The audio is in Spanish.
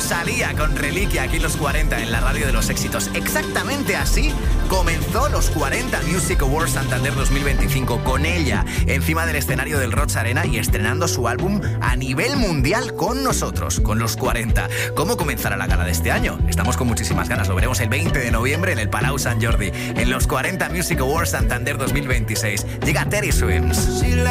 Rosalía con Reliquia aquí en los 40 en la radio de los éxitos. Exactamente así comenzó los 40 Music Awards Santander 2025, con ella encima del escenario del Roig Arena y estrenando su álbum a nivel mundial con nosotros, con los 40. ¿Cómo comenzará la gala de este año? Estamos con muchísimas ganas. Lo veremos el 20 de noviembre en el Palau Sant Jordi, en los 40 Music Awards Santander 2026. Llega Teddy Swims.